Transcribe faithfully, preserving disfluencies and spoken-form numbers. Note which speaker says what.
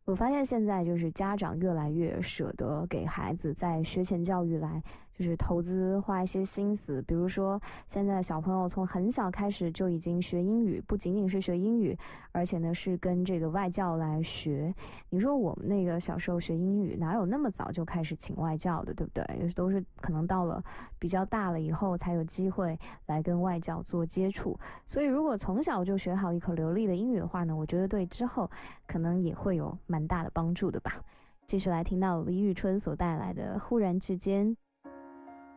Speaker 1: 我发现现在就是家长越来越舍得给孩子在学前教育来就是投资花一些心思，比如说现在小朋友从很小开始就已经学英语，不仅仅是学英语，而且呢是跟这个外教来学。你说我们那个小时候学英语哪有那么早就开始请外教的，对不对？都是可能到了比较大了以后才有机会来跟外教做接触。所以如果从小就学好一口流利的英语的话呢，我觉得对之后可能也会有蛮大的帮助的吧。继续来听到李宇春所带来的《忽然之间》。